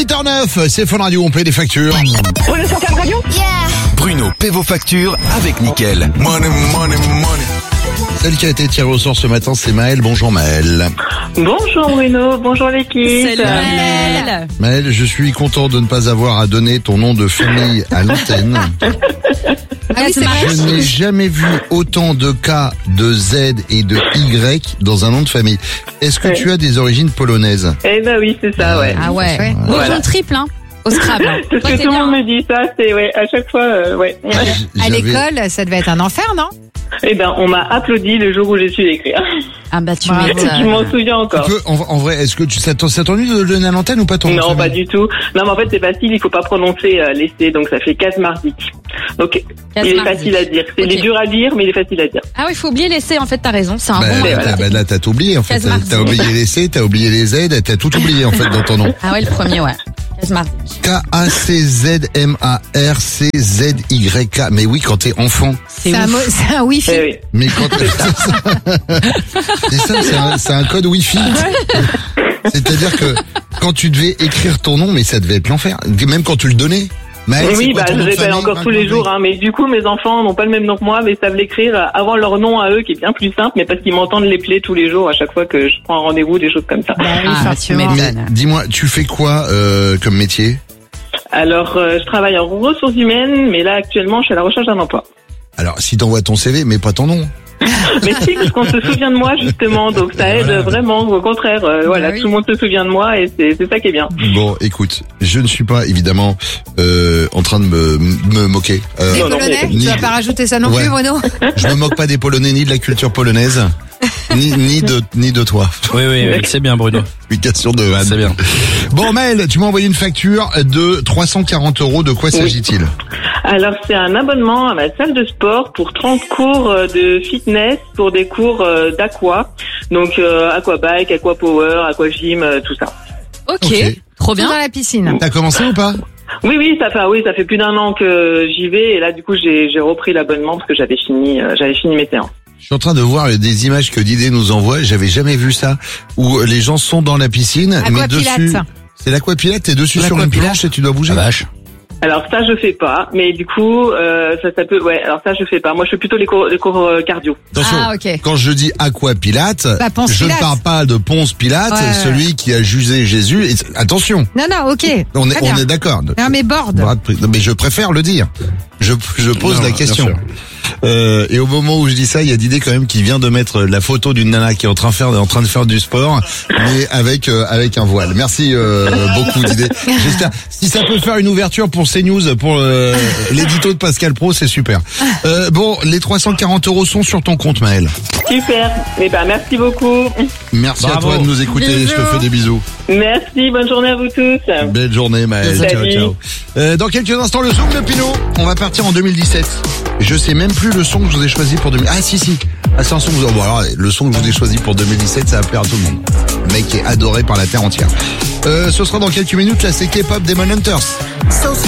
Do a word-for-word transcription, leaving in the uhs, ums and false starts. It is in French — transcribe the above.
huit heures neuf, c'est Fun Radio, on paye des factures. Bruno sur Fun Radio. Yeah. Bruno paie vos factures avec Nickel. Money, money, money. Celle qui a été tirée au sort ce matin, c'est Maëlle. Bonjour Maëlle. Bonjour Bruno, bonjour l'équipe. Salut Maëlle. Maëlle, je suis content de ne pas avoir à donner ton nom de famille à l'antenne. Ah oui, c'est vrai. Je n'ai jamais vu autant de K, de Z et de Y dans un nom de famille. Est-ce que Ouais. tu as des origines polonaises? Eh ben oui, c'est ça, ouais. Ah ouais. Ouais. Bonjour Voilà. triple, hein. Au Scrabble. C'est ce Toi, que t'es tout le bien, monde hein. me dit, ça, c'est, ouais, à chaque fois, euh, ouais. À J'avais- l'école, ça devait être un enfer, non? Eh ben, on m'a applaudi le jour où j'ai su l'écrire. Ah bah tu Bravo. m'étonnes. Je m'en souviens encore. Tu peux, en, en vrai, est-ce que tu, ça t'en- ça t'ennuie de le donner à l'antenne ou pas ton nom de Non, pas famille? du tout. Non, mais en fait, c'est facile, il faut pas prononcer euh, l'essai, donc ça fait Kazmarzik. Donc, il est Kazmarzik. facile à dire. C'est Ok. il est dur à dire, mais il est facile à dire. Ah oui, il faut oublier l'essai, en fait, t'as raison. C'est un Bah, bon là, nom. t'as- bah, là, t'as tout oublié, en fait. T'as, Kazmarzik. t'as oublié les C, t'as oublié les Z, t'as tout oublié, en fait, dans ton nom. Ah ouais, le premier, ouais. Kazmarzik. K A C Z M A R C Z Y K. Mais oui, quand t'es enfant. C'est C'est un, ouf. mot- c'est un wifi. Eh oui. Mais quand c'est ça, c'est ça, c'est un, c'est un code Wi-Fi. C'est-à-dire que quand tu devais écrire ton nom, mais ça devait être l'enfer. Même quand tu le donnais. Maëlle, c'est Oui, quoi bah, ton je nom de répète famille? encore tous les jours, hein, mais du coup, mes enfants n'ont pas le même nom que moi, mais savent l'écrire avant leur nom à eux, qui est bien plus simple, mais parce qu'ils m'entendent les plaies tous les jours à chaque fois que je prends un rendez-vous, des choses comme ça. Bah oui, Ah, forcément. tu Mais dis-moi, tu fais quoi euh, comme métier? Alors, euh, je travaille en ressources humaines, mais là, actuellement, je suis à la recherche d'un emploi. Alors, si t'envoies ton C V, mais pas ton nom. Mais si, parce qu'on se souvient de moi, justement, donc ça aide Voilà. vraiment. Au contraire, euh, voilà, oui. tout le monde se souvient de moi et c'est c'est ça qui est bien. Bon, écoute, je ne suis pas évidemment euh, en train de me, me moquer. Euh, Les Non, non, Polonais, mais- tu vas pas rajouter ça non Ouais. plus, Bruno? je me moque pas des Polonais ni de la culture polonaise, ni, ni de ni de toi. Oui, oui, oui, c'est bien, Bruno. Explication de Anne. C'est bien. Bon, Maëlle, tu m'as envoyé une facture de trois cent quarante euros. De quoi s'agit-il? Alors, c'est un abonnement à ma salle de sport pour trente cours euh, de fitness, pour des cours euh, d'aqua, donc euh, aquabike, aquapower, aquagym, euh, tout ça. Ok. Ok. Trop Tout bien. dans la piscine. T'as commencé ou pas? Oui, oui, ça fait, oui, ça fait plus d'un an que j'y vais et là, du coup, j'ai j'ai repris l'abonnement parce que j'avais fini, euh, j'avais fini mes séances. Je suis en train de voir des images que Didier nous envoie. J'avais jamais vu ça. Où les gens sont dans la piscine, mais Aquapilate. dessus, c'est l'aquapilate. T'es dessus sur une L'aquapilate. planche et tu dois bouger. La vache. Alors ça, je fais pas, mais du coup, euh, ça, ça peut, ouais. Alors ça, je fais pas. Moi, je fais plutôt les cours, les cours euh, cardio. Attention. Ah, ok. Quand je dis aquapilate, Bah, Ponce je ne Pilate. parle pas de Ponce Pilate, Ouais, ouais. celui qui a jugé Jésus. Et- attention, Non, non, ok. on est, Très bien. on est d'accord. Non, mais board. Brad Pitt. Non, mais je préfère le dire. Je, je pose Non, la bien question. sûr. Euh, et au moment où je dis ça, il y a Didier quand même qui vient de mettre la photo d'une nana qui est en train de faire, en train de faire du sport, mais avec euh, avec un voile. Merci euh, beaucoup Didier. J'espère. Si ça peut faire une ouverture pour CNews, pour euh, l'édito de Pascal Pro, c'est super. Euh, bon, les trois cent quarante euros sont sur ton compte, Maëlle. Super. Eh ben, merci beaucoup. Merci Bravo. à toi de nous écouter. Bisous. Je te fais des bisous. Merci. Bonne journée à vous tous. Belle journée, Maëlle. Salut. Ciao, ciao. Euh, dans quelques instants, le son de Pinot. On va partir en deux mille dix-sept. Je sais même plus le son que je vous ai choisi pour deux mille. Ah, si, si. Ah, c'est un son que vous... Bon, alors, le son que je vous ai choisi pour deux mille dix-sept, ça va plaire à tout le monde. Le mec est adoré par la terre entière. Euh, ce sera dans quelques minutes. Là, c'est K-pop Demon Hunters. So